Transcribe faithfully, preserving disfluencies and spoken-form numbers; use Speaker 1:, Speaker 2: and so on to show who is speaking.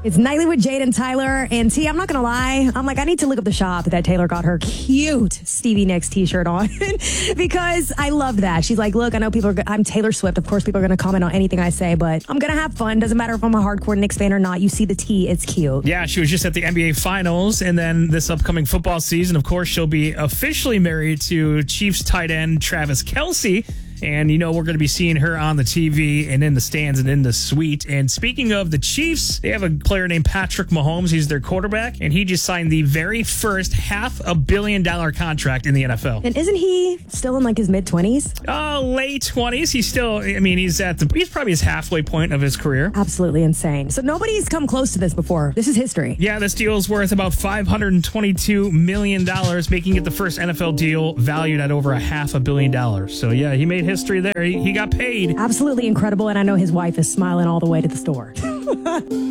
Speaker 1: It's Nightly with Jade and Tyler. And T, I'm not going to lie. I'm like, I need to look up the shop that Taylor got her cute Stevie Nicks t-shirt on because I love that. She's like, look, I know people are, I'm Taylor Swift. Of course, people are going to comment on anything I say, but I'm going to have fun. Doesn't matter if I'm a hardcore Knicks fan or not. You see the T, it's cute.
Speaker 2: Yeah, she was just at the N B A Finals. And then this upcoming football season, of course, she'll be officially married to Chiefs tight end Travis Kelce. And, you know, we're going to be seeing her on the T V and in the stands and in the suite. And speaking of the Chiefs, they have a player named Patrick Mahomes. He's their quarterback. And he just signed the very first half a billion dollar contract in the N F L.
Speaker 1: And isn't he still in like his mid-twenties?
Speaker 2: Uh, late twenties. He's still, I mean, he's at the, he's probably his halfway point of his career.
Speaker 1: Absolutely insane. So nobody's come close to this before. This is history.
Speaker 2: Yeah, this deal is worth about five hundred twenty-two million dollars, making it the first N F L deal valued at over a half a billion dollars. So, yeah, he made history there. He, he got paid.
Speaker 1: Absolutely incredible. And I know his wife is smiling all the way to the store.